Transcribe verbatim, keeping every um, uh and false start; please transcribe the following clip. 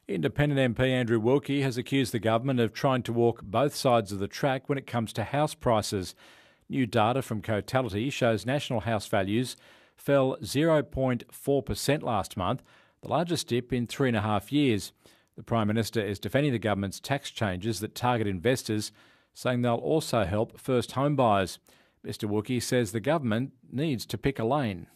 Independent M P Andrew Wilkie has accused the government of trying to walk both sides of the track when it comes to house prices. New data from Cotality shows national house values fell zero point four percent last month, the largest dip in three and a half years. The Prime Minister is defending the government's tax changes that target investors, saying they'll also help first home buyers. Mr Wilkie says the government needs to pick a lane.